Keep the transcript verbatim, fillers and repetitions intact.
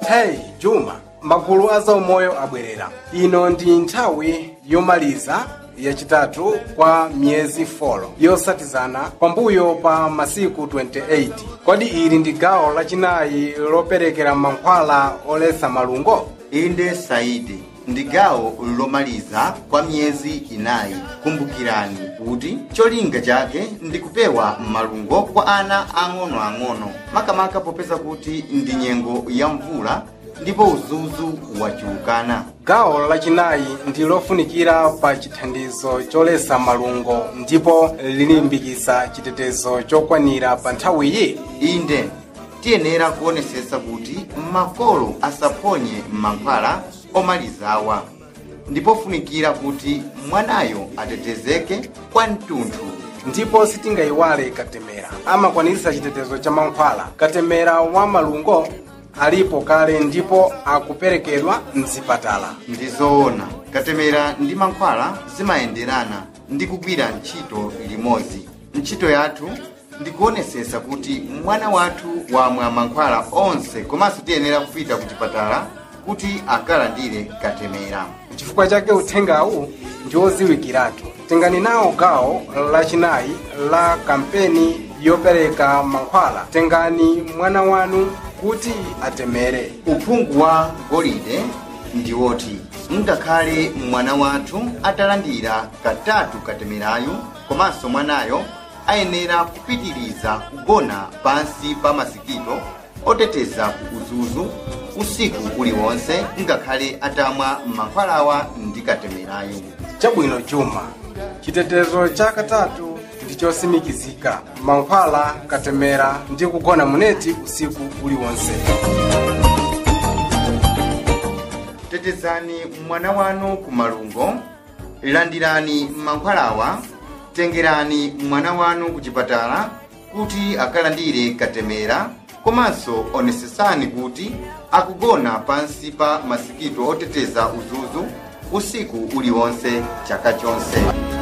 Hey Juma, magulu a zaumoyo abwerera. Ino ndi nthawi yomaliza yachitatu kwa miyezi folo yosatizana pambuyo pa masiku twenty-eight. Kodi ili ndi gawo lachinayi loperekera mankhwala oletsa malungo? Inde Saidi, ndi gawo lomaliza kwa miyezi inayi. Kumbukirani kuti cholinga chake ndi kupewa malungo kwa ana ang'ono-ang'ono, makamaka popeza kuti ndi nyengo ya mvula ndipo uzuzu wachulukana. Gawo lachinayi ndi lofunikira pa chithandizo choletsa malungo ndipo lilimbikitsa chitetezo chokwanira pa nthawiyi. Inde tiyenera kuonesesa kuti makolo asaphonye mankhwala omalizawa, ndipo funikira kuti mwanayo atetezeke kwa mtunthu. Ndipo sitingayiwale katemera amakwanitsa chitetezo cha mankhwala. Katemera wa malungo alipo kale ndipo akuperekedwa mzipatala. Ndizoona katemera ndi mankhwala zimayenderana ndi kugwira ntchito limodzi. Ntchito yathu ndikuonesesa kuti mwana wathu wamwa mankhwala onse, komanso tiyenera kupita ku chipatala kuti akalandire katemera. Chifukwa chake uthengawu ndi oziwikiratu. Tengani nawo gawo lachinayi la kampeni yopereka mankhwala. Tengani mwana wanu kuti atemere. Uphungu wa golide ndi woti ngakhale mwana wathu atalandira katatu katemerayo, komanso mwanayo ayenera kupitiriza kugona pansi pa masikito oteteza uzuzu usiku uliwonse ngakhale atamwa mankhwalawa ndi katemerayo. Chabwino Juma, chitetezo cha katatu ndi chosimikizika: mankhwala, katemera ndi kugona muneti usiku uliwonse. Tetezani mwana wanu ku malungo, landirani mankhwalawa, tengerani mwana wanu ku chipatala kuti akalandire katemera, komanso onesesani kuti akugona pansi pa masikito oteteza uzuzu usiku uliwonse chaka chonse.